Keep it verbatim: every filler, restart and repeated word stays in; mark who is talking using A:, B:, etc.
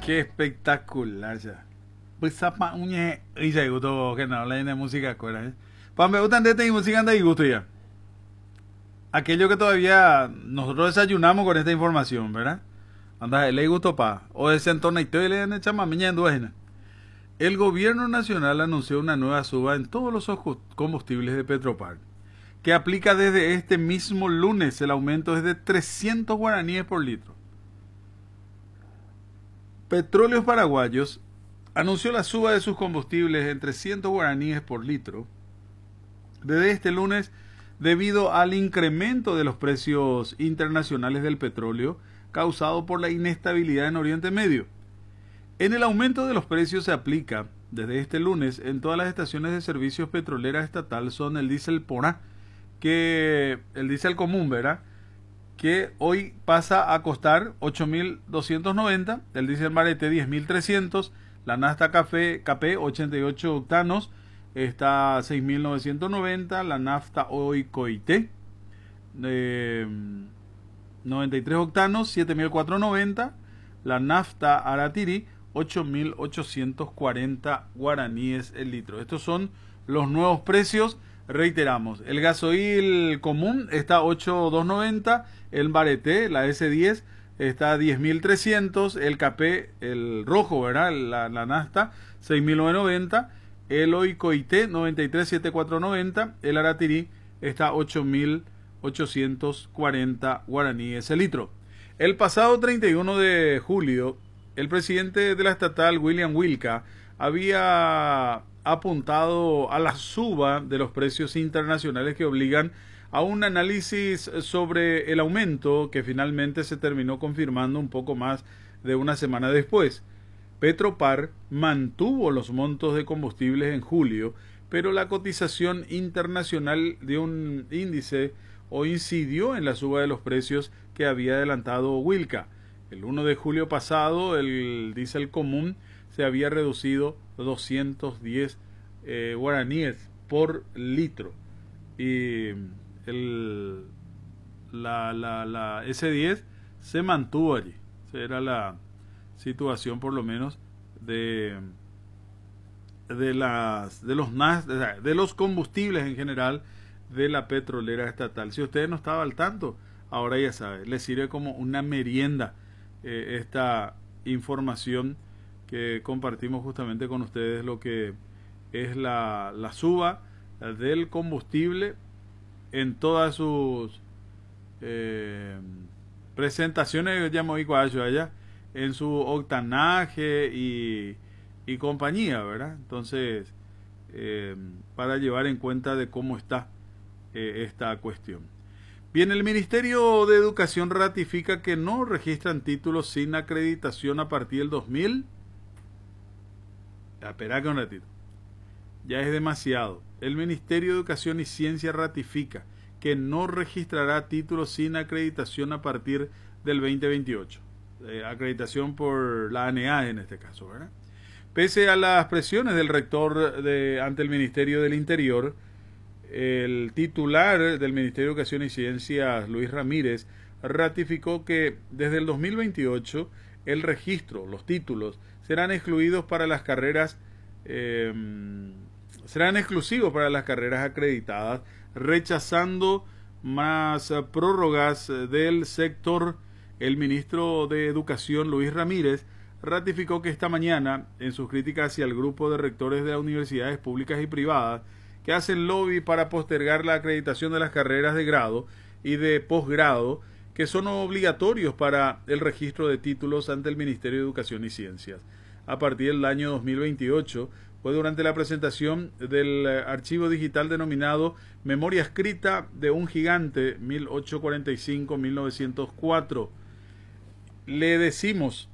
A: Qué espectacular ya. Pues zapa uñe y ya gusto que no habla de música cuera. Pues me gustan de esta música anda y gusto ya. Aquello que todavía nosotros desayunamos con esta información, ¿verdad? Anda, le gusto pa. O es en torno y todo le han hecho mamiña en duejena. El gobierno nacional anunció una nueva suba en todos los combustibles de Petropar, que aplica desde este mismo lunes. El aumento es de trescientos guaraníes por litro. Petróleos Paraguayos anunció la suba de sus combustibles en trescientos guaraníes por litro desde este lunes debido al incremento de los precios internacionales del petróleo causado por la inestabilidad en Oriente Medio. En el aumento de los precios se aplica desde este lunes en todas las estaciones de servicios petroleras estatal son el diésel Porá, que el diésel común, ¿verdad? Que hoy pasa a costar ocho mil doscientos noventa, el diésel Marete diez mil trescientos, la nafta café K P ochenta y ocho octanos está a seis mil novecientos noventa, la nafta Oicoité eh, noventa y tres octanos siete mil cuatrocientos noventa, la nafta Aratiri ocho mil ochocientos cuarenta guaraníes el litro. Estos son los nuevos precios. Reiteramos, el gasoil común está a ocho mil doscientos noventa, el Marete, la S diez, está a diez mil trescientos, el K P, el rojo, ¿verdad? La, la nafta, seis mil novecientos noventa, el Oicoité, noventa y tres mil setenta y cuatro noventa, el Aratiri está a ocho mil ochocientos cuarenta guaraníes el litro. El pasado treinta y uno de julio, el presidente de la estatal, William Wilca, había apuntado a la suba de los precios internacionales que obligan a un análisis sobre el aumento que finalmente se terminó confirmando un poco más de una semana después. Petropar mantuvo los montos de combustibles en julio, pero la cotización internacional de un índice o incidió en la suba de los precios que había adelantado Wilca. El uno de julio pasado el diésel común se había reducido doscientos diez eh, guaraníes por litro y el, la, la, la S diez se mantuvo allí. Esa era la situación por lo menos de de las de los de los combustibles en general de la petrolera estatal. Si usted no estaba al tanto, ahora ya sabe, le sirve como una merienda eh, esta información que compartimos justamente con ustedes, lo que es la, la suba del combustible en todas sus eh, presentaciones, llamo allá, en su octanaje y, y compañía, ¿verdad? Entonces, eh, para llevar en cuenta de cómo está eh, esta cuestión. Bien, el Ministerio de Educación ratifica que no registran títulos sin acreditación a partir del dos mil. Espera que un ratito. Ya es demasiado. El Ministerio de Educación y Ciencia ratifica que no registrará títulos sin acreditación a partir del veinte veintiocho. Eh, acreditación por la A N E A en este caso, ¿verdad? Pese a las presiones del rector de, ante el Ministerio del Interior, el titular del Ministerio de Educación y Ciencias, Luis Ramírez, ratificó que desde el dos mil veintiocho el registro, los títulos, serán excluidos para las carreras, eh, serán exclusivos para las carreras acreditadas, rechazando más prórrogas del sector. El ministro de Educación, Luis Ramírez, ratificó que esta mañana, en sus críticas hacia el grupo de rectores de las universidades públicas y privadas, que hacen lobby para postergar la acreditación de las carreras de grado y de posgrado, que son obligatorios para el registro de títulos ante el Ministerio de Educación y Ciencias. A partir del año dos mil veintiocho, fue durante la presentación del archivo digital denominado Memoria Escrita de un Gigante mil ochocientos cuarenta y cinco a mil novecientos cuatro. Le decimos